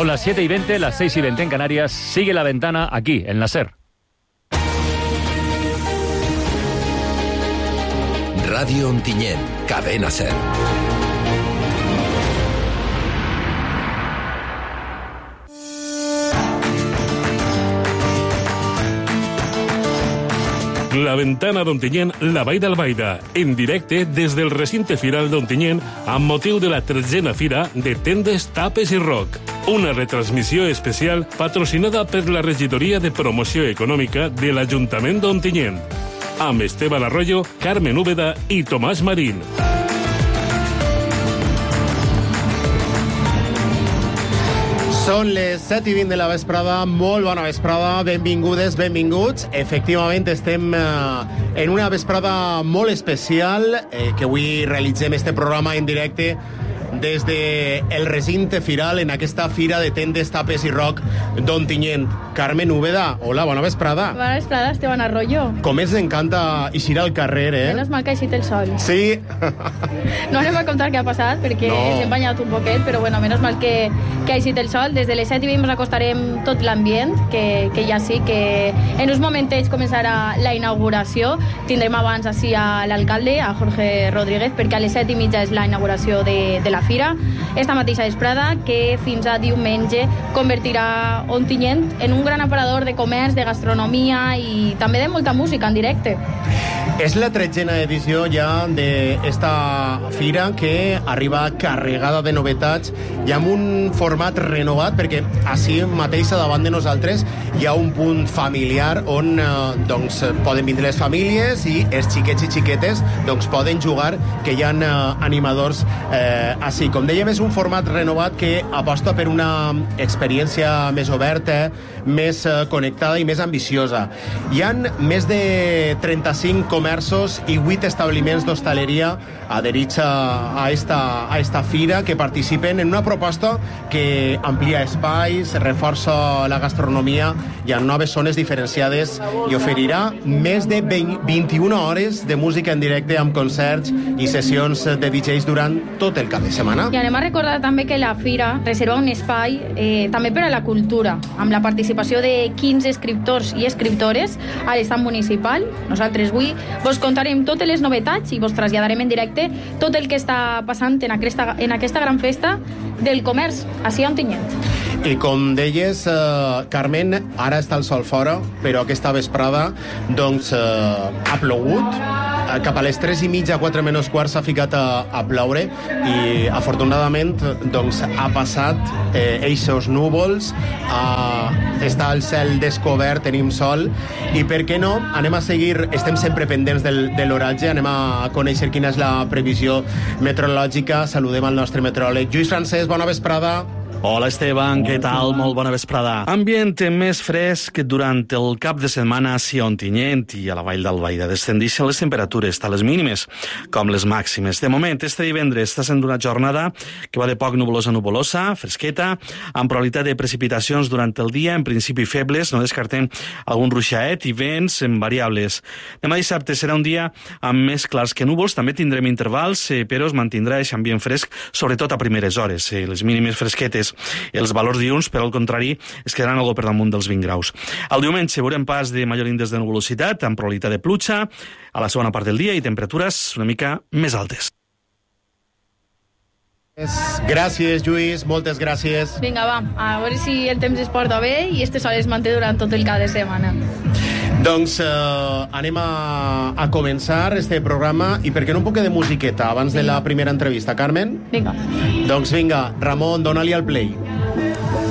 Son las 7:20, las 6:20 en Canarias. Sigue La Ventana aquí, en la SER. Radio Ontinyent, cadena SER. La Ventana d'Ontinyent, la Vall d'Albaida, en directe des del recinte firal d'Ontinyent amb motiu de la 13a Fira de Tendes, Tapes i Rock. Una retransmissió especial patrocinada per la Regidoria de Promoció Econòmica de l'Ajuntament d'Ontinyent. Amb Esteban Arroyo, Carmen Úbeda i Tomàs Marín. Són les 7:20 de la vesprada, molt bona vesprada, benvingudes, benvinguts. Efectivament, estem en una vesprada molt especial, que avui realitzem este programa en directe des del recinte firal en aquesta Fira de Tendes, Tapes i Rock d'Ontinyent. Carmen Úbeda, hola, bona vesprada. Bona vesprada, Esteban Arroyo. Com ens encanta eixir al carrer, eh? Menos mal que ha eixit el sol. Sí. No anem a contar què ha passat, perquè ens hem banyat un poquet, però bueno, menos mal que ha eixit el sol. Des de les 7:20 ens acostarem tot l'ambient, que ja sí, que en uns momentets començarà la inauguració. Tindrem abans així a l'alcalde, a Jorge Rodríguez, perquè a les 7:30 és la inauguració de la Fira. Esta mateixa vesprada, que fins a diumenge convertirà Ontinyent en un gran aparador de comerç, de gastronomia i també de molta música en directe. És la 13a edició ja d'esta fira, que arriba carregada de novetats i amb un format renovat, perquè així mateix davant de nosaltres hi ha un punt familiar on doncs, poden vindre les famílies i els xiquets i xiquetes doncs, poden jugar, que hi ha animadors així. Com dèiem, és un format renovat que aposta per una experiència més oberta, més connectada i més ambiciosa. Hi ha més de 35 comerços i 8 establiments d'hostaleria adherits a esta fira, que participen en una proposta que amplia espais, reforça la gastronomia i en noves zones diferenciades, i oferirà més de 21 hores de música en directe amb concerts i sessions de DJs durant tot el cap de setmana. I anem a recordar també que la fira reserva un espai també per a la cultura, amb la participació de 15 escriptors i escriptores a l'estat municipal. Nosaltres avui vos contarem totes les novetats i vos traslladarem en directe tot el que està passant en aquesta gran festa del comerç així a Ontinyent. I com deies, Carmen, ara està el sol fora, però aquesta vesprada doncs, ha plogut. Cap a les 3:30, 4 menys quart, s'ha ficat a ploure i afortunadament doncs, ha passat eixos núvols, està el cel descobert, tenim sol, i per què no, anem a seguir, estem sempre pendents de l'oratge, anem a conèixer quina és la previsió meteorològica. Saludem al nostre meteoròleg Lluís Francesc, bona vesprada. Hola Esteban, què tal? Molt bona vesprada. Ambient més fresc durant el cap de setmana a Ontinyent i a la Vall d'Albaida. Descendeixen les temperatures, tant les mínimes com les màximes. De moment, este divendres està sent una jornada que va de poc nuvolosa a nuvolosa, fresqueta, amb probabilitat de precipitacions durant el dia, en principi febles, no descartem algun ruixaet i vents variables. Demà dissabte serà un dia amb més clars que núvols, també tindrem intervals, però es mantindrà aquest ambient fresc, sobretot a primeres hores. Les mínimes fresquetes. Els valors diürns, per al contrari, es quedaran algo per damunt dels 20 graus. El diumenge veurem pas de major índex de nuvolositat, amb probabilitat de pluja a la segona part del dia i temperatures una mica més altes. Gràcies, Lluís, moltes gràcies. Vinga, va, a veure si el temps es porta bé i este sol es manté durant tot el cap de setmana. Doncs anem a començar este programa, i per què no un poc de musiqueta abans de la primera entrevista, Carmen? Vinga. Doncs vinga, Ramon, dona-li al play.